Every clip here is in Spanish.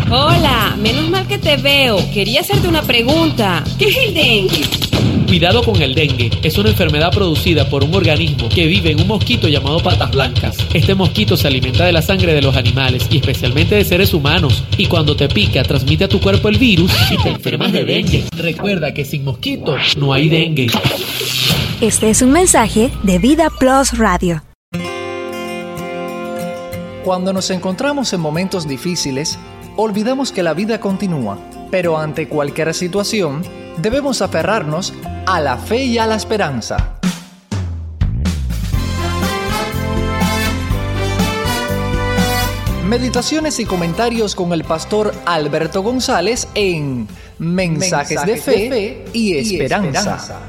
Hola, menos mal que te veo. Quería hacerte una pregunta. ¿Qué es el dengue? Cuidado con el dengue. Es una enfermedad producida por un organismo que vive en un mosquito llamado patas blancas. Este mosquito se alimenta de la sangre de los animales y especialmente de seres humanos. Y cuando te pica, transmite a tu cuerpo el virus y te enfermas de dengue. Recuerda que sin mosquito no hay dengue. Este es un mensaje de Vida Plus Radio. Cuando nos encontramos en momentos difíciles, olvidamos que la vida continúa, pero ante cualquier situación, debemos aferrarnos a la fe y a la esperanza. Meditaciones y comentarios con el pastor Alberto González en Mensajes de Fe y Esperanza.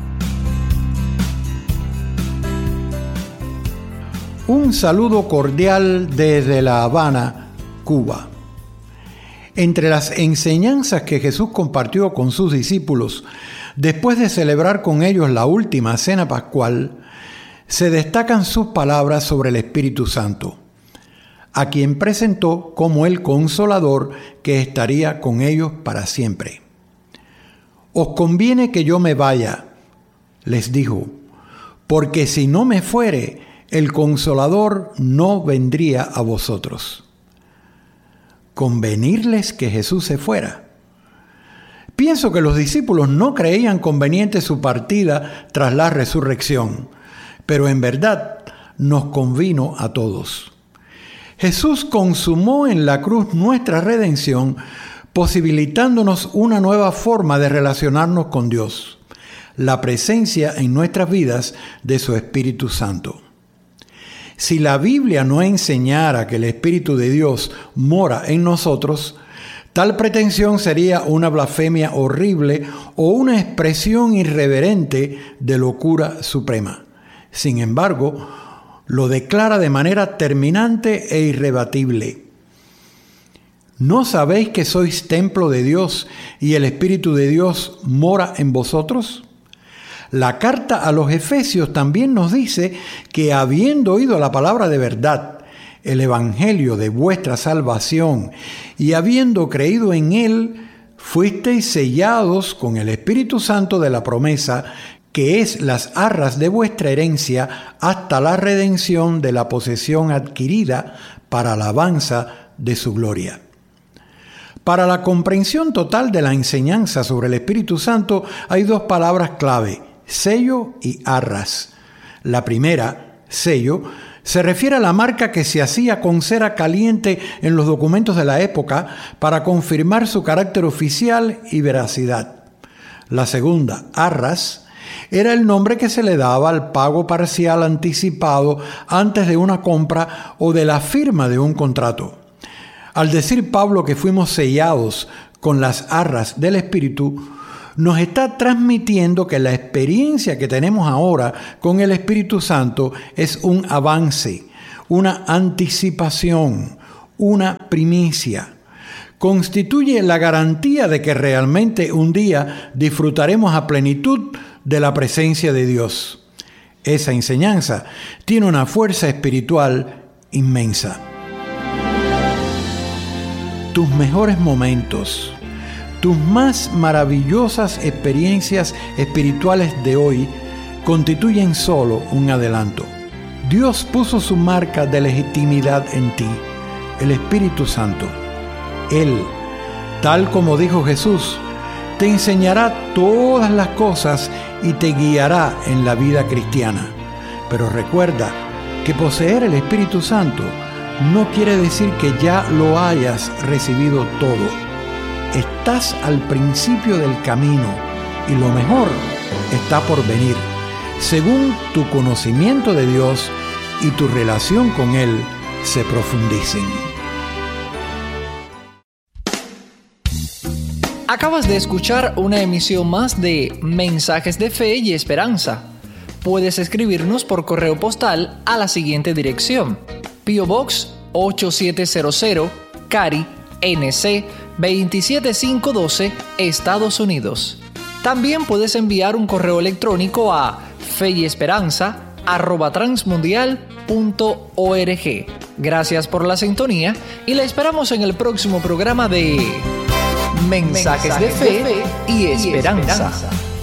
Un saludo cordial desde La Habana, Cuba. Entre las enseñanzas que Jesús compartió con sus discípulos después de celebrar con ellos la última cena pascual, se destacan sus palabras sobre el Espíritu Santo, a quien presentó como el Consolador que estaría con ellos para siempre. Os conviene que yo me vaya, les dijo, porque si no me fuere, el Consolador no vendría a vosotros. ¿Convenirles que Jesús se fuera? Pienso que los discípulos no creían conveniente su partida tras la resurrección, pero en verdad nos convino a todos. Jesús consumó en la cruz nuestra redención, posibilitándonos una nueva forma de relacionarnos con Dios, la presencia en nuestras vidas de su Espíritu Santo. Si la Biblia no enseñara que el Espíritu de Dios mora en nosotros, tal pretensión sería una blasfemia horrible o una expresión irreverente de locura suprema. Sin embargo, lo declara de manera terminante e irrebatible. ¿No sabéis que sois templo de Dios y el Espíritu de Dios mora en vosotros? La carta a los Efesios también nos dice que habiendo oído la palabra de verdad, el evangelio de vuestra salvación, y habiendo creído en él, fuisteis sellados con el Espíritu Santo de la promesa, que es las arras de vuestra herencia hasta la redención de la posesión adquirida para alabanza de su gloria. Para la comprensión total de la enseñanza sobre el Espíritu Santo hay dos palabras clave: sello y arras. La primera, sello, se refiere a la marca que se hacía con cera caliente en los documentos de la época para confirmar su carácter oficial y veracidad. La segunda, arras, era el nombre que se le daba al pago parcial anticipado antes de una compra o de la firma de un contrato. Al decir Pablo que fuimos sellados con las arras del Espíritu, nos está transmitiendo que la experiencia que tenemos ahora con el Espíritu Santo es un avance, una anticipación, una primicia. Constituye la garantía de que realmente un día disfrutaremos a plenitud de la presencia de Dios. Esa enseñanza tiene una fuerza espiritual inmensa. Tus mejores momentos, tus más maravillosas experiencias espirituales de hoy constituyen solo un adelanto. Dios puso su marca de legitimidad en ti, el Espíritu Santo. Él, tal como dijo Jesús, te enseñará todas las cosas y te guiará en la vida cristiana. Pero recuerda que poseer el Espíritu Santo no quiere decir que ya lo hayas recibido todo. Estás al principio del camino y lo mejor está por venir, según tu conocimiento de Dios y tu relación con Él se profundicen. Acabas de escuchar una emisión más de Mensajes de Fe y Esperanza. Puedes escribirnos por correo postal a la siguiente dirección: P.O. Box 8700, Cary, NC 27512, Estados Unidos. También puedes enviar un correo electrónico a feyesperanza@transmundial.org. Gracias por la sintonía y la esperamos en el próximo programa de Mensajes de Fe y Esperanza.